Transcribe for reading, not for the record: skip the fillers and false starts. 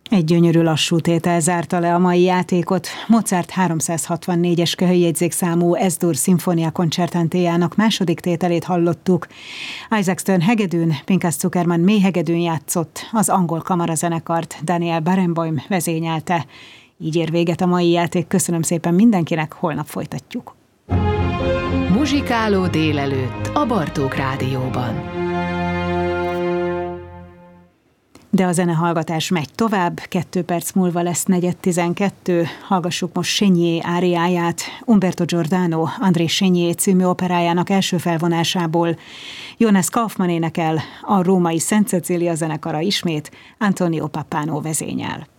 Egy gyönyörű lassú tétel zárta le a mai játékot. Mozart 364-es köhöjjegyzékszámú S-dur szimfónia koncertantéjának második tételét hallottuk. Isaac Stern hegedűn, Pinchas Zukerman mélyhegedűn játszott, az angol kamarazenekart Daniel Barenboim vezényelte. Így ér véget a mai játék. Köszönöm szépen mindenkinek, holnap folytatjuk. Muzsikáló délelőtt a Bartók Rádióban. De a zenehallgatás megy tovább, 2 perc múlva lesz 4:12. Hallgassuk most Chenier áriáját, Umberto Giordano, André Chenier című operájának első felvonásából. Jonas Kaufmann énekel, a római Szent Cecília zenekara ismét, Antonio Pappano vezényel.